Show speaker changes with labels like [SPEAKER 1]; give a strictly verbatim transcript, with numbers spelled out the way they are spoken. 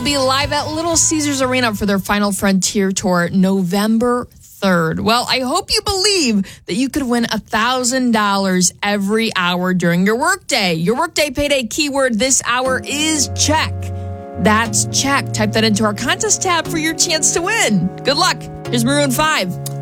[SPEAKER 1] be live at Little Caesars Arena for their Final Frontier Tour November third. Well, I hope you believe that you could win one thousand dollars every hour during your workday. Your workday payday keyword this hour is check. That's check. Type that into our contest tab for your chance to win. Good luck. Here's Maroon five.